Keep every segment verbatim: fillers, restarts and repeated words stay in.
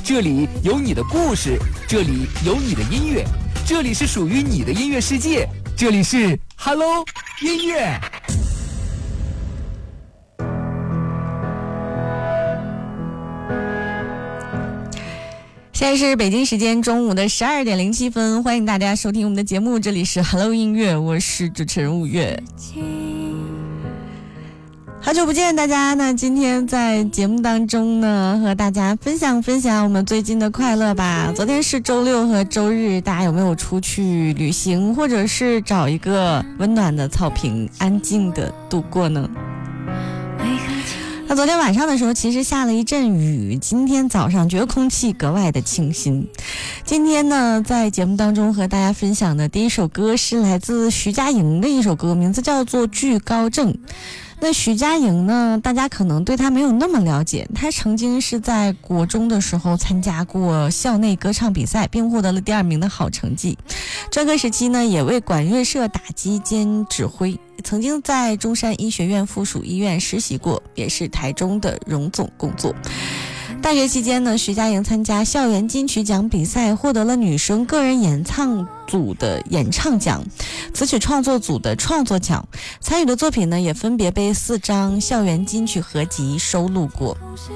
这里有你的故事，这里有你的音乐，这里是属于你的音乐世界，这里是 Hello 音乐。 现在是北京时间中午的十二点零七分，欢迎大家收听我们的节目，这里是 Hello 音乐，我是主持人五月。好久不见大家，那今天在节目当中呢，和大家分享分享我们最近的快乐吧。昨天是周六和周日，大家有没有出去旅行，或者是找一个温暖的草坪安静的度过呢？那昨天晚上的时候其实下了一阵雨，今天早上觉得空气格外的清新。今天呢，在节目当中和大家分享的第一首歌是来自徐佳莹的一首歌，名字叫做《惧高症》。那徐佳莹呢，大家可能对她没有那么了解，她曾经是在国中的时候参加过校内歌唱比赛，并获得了第二名的好成绩。专科时期呢，也为管乐社打击兼指挥，曾经在中山医学院附属医院实习过，也是台中的荣总工作。大学期间呢，徐佳莹参加校园金曲奖比赛，获得了女生个人演唱组的演唱奖、词曲创作组的创作奖。参与的作品呢，也分别被四张校园金曲合集收录过。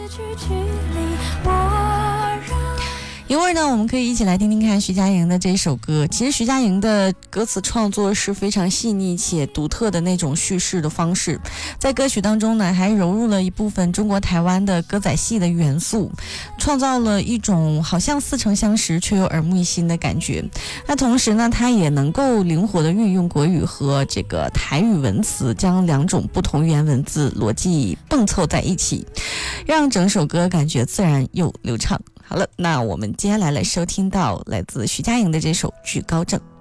一会儿呢，我们可以一起来听听看徐佳莹的这首歌。其实徐佳莹的歌词创作是非常细腻且独特的那种叙事的方式，在歌曲当中呢，还融入了一部分中国台湾的歌仔戏的元素，创造了一种好像似曾相识却又耳目一新的感觉。那同时呢，它也能够灵活的运用国语和这个台语文词，将两种不同语言文字逻辑蹦凑在一起，让整首歌感觉自然又流畅。好了，那我们接下来来收听到来自徐佳莹的这首《惧高症》。